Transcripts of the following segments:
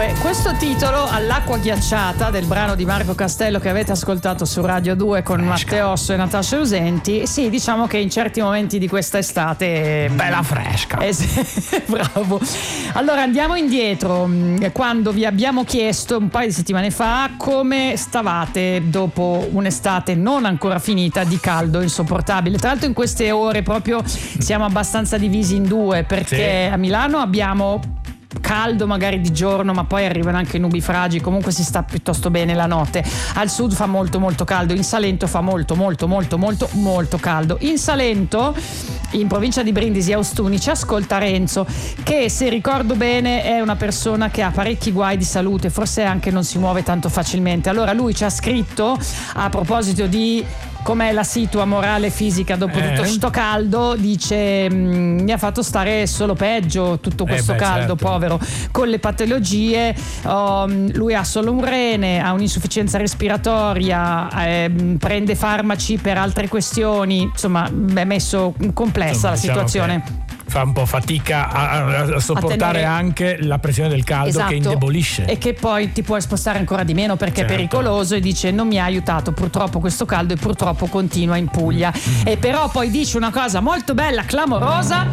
Dunque, questo titolo, All'acqua ghiacciata, del brano di Marco Castello che avete ascoltato su Radio 2 con Matteosso e Natascia Usenti, sì, diciamo che in certi momenti di questa estate bella fresca. Bravo. Allora andiamo indietro, quando vi abbiamo chiesto un paio di settimane fa come stavate dopo un'estate non ancora finita di caldo insopportabile. Tra l'altro in queste ore proprio siamo abbastanza divisi in due, perché a Milano abbiamo caldo magari di giorno, ma poi arrivano anche nubifragi, comunque si sta piuttosto bene la notte. Al sud fa molto molto caldo, in Salento fa molto caldo. In Salento, in provincia di Brindisi Austuni, ci ascolta Renzo, che se ricordo bene è una persona che ha parecchi guai di salute, forse anche non si muove tanto facilmente. Allora lui ci ha scritto a proposito di com'è la situa morale e fisica dopo tutto sto caldo, dice mi ha fatto stare solo peggio tutto questo caldo, certo. Povero, con le patologie, lui ha solo un rene, ha un'insufficienza respiratoria, prende farmaci per altre questioni, insomma è messo complessa la situazione. Fa un po' fatica a sopportare anche la pressione del caldo, che indebolisce e che poi ti puoi spostare ancora di meno perché è pericoloso, e dice non mi ha aiutato purtroppo questo caldo e purtroppo continua in Puglia. E però poi dice una cosa molto bella, clamorosa,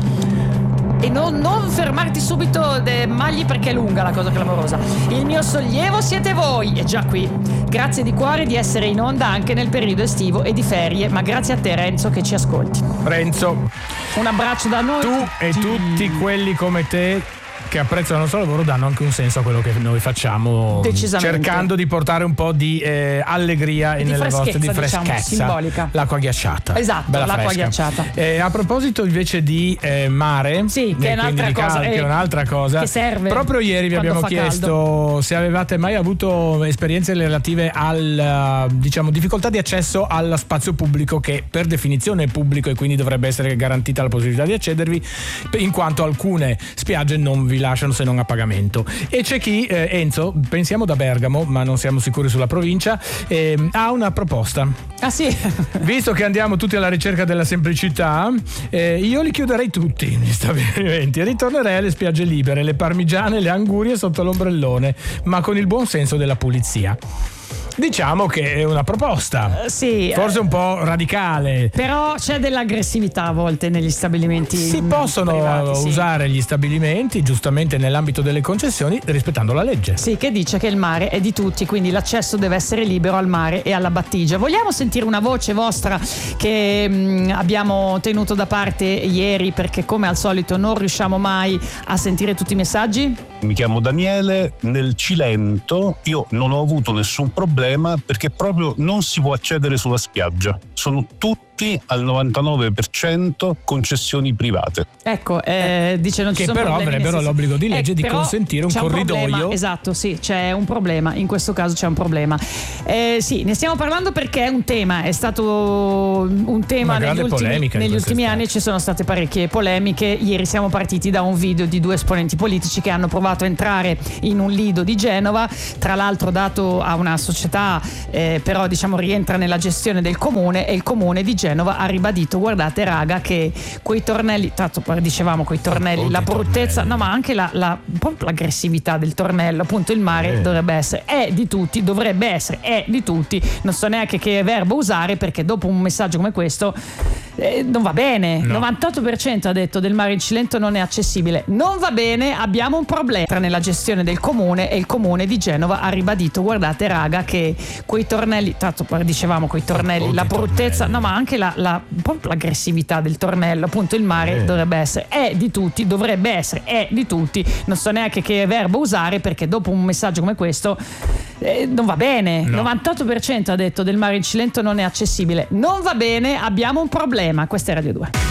e non fermarti subito Magli, perché è lunga la cosa clamorosa. Il mio sollievo siete voi, è già qui. Grazie di cuore di essere in onda anche nel periodo estivo e di ferie, ma grazie a te Renzo che ci ascolti. Renzo, un abbraccio da noi. Tu e tutti quelli come te che apprezzano il nostro lavoro danno anche un senso a quello che noi facciamo, cercando di portare un po' di allegria nelle vostre, di freschezza, diciamo, simbolica. L'acqua ghiacciata. Esatto, bella l'acqua fresca. ghiacciata. A proposito invece di mare, sì, che è un'altra cosa, che è un'altra cosa che serve. Proprio ieri vi abbiamo chiesto caldo. Se avevate mai avuto esperienze relative al difficoltà di accesso allo spazio pubblico, che per definizione è pubblico e quindi dovrebbe essere garantita la possibilità di accedervi, in quanto alcune spiagge non vi lasciano se non a pagamento. E c'è chi, Enzo, pensiamo da Bergamo, ma non siamo sicuri sulla provincia, ha una proposta. Ah sì? Visto che andiamo tutti alla ricerca della semplicità, io li chiuderei tutti gli stabilimenti e ritornerei alle spiagge libere, le parmigiane, le angurie sotto l'ombrellone, ma con il buon senso della pulizia. Diciamo che è una proposta, sì, forse un po' radicale, però c'è dell'aggressività a volte negli stabilimenti. Si possono privati, usare gli stabilimenti giustamente nell'ambito delle concessioni, rispettando la legge. Sì, che dice che il mare è di tutti, quindi l'accesso deve essere libero al mare e alla battigia. Vogliamo sentire una voce vostra che abbiamo tenuto da parte ieri, perché come al solito non riusciamo mai a sentire tutti i messaggi? Mi chiamo Daniele, nel Cilento io non ho avuto nessun problema perché proprio non si può accedere sulla spiaggia, sono tutti al 99% concessioni private. Ecco, dice non ci che sono però problemi, avrebbero l'obbligo di legge di consentire un corridoio. Esatto, sì, c'è un problema, in questo caso c'è un problema. Sì, ne stiamo parlando perché è un tema, è stato un tema negli ultimi anni, ci sono state parecchie polemiche. Ieri siamo partiti da un video di due esponenti politici che hanno provato a entrare in un lido di Genova, tra l'altro dato a una società, però diciamo rientra nella gestione del comune, e il comune di Genova ha ribadito: guardate raga, che quei tornelli, tanto dicevamo quei tornelli, la bruttezza, no, ma anche l'aggressività del tornello, appunto il mare dovrebbe essere, è di tutti, dovrebbe essere, è di tutti, non so neanche che verbo usare, perché dopo un messaggio come questo non va bene. No. 98% ha detto del mare in Cilento non è accessibile, non va bene, abbiamo un problema. Tra nella gestione del comune, e il comune di Genova ha ribadito: guardate raga, che quei tornelli, tanto dicevamo quei tornelli, la bruttezza, no, ma anche l'aggressività del tornello, appunto il mare dovrebbe essere, è di tutti, dovrebbe essere, è di tutti, non so neanche che verbo usare, perché dopo un messaggio come questo non va bene. No. 98% ha detto del mare in Cilento non è accessibile, non va bene, abbiamo un problema. Questa è Radio 2.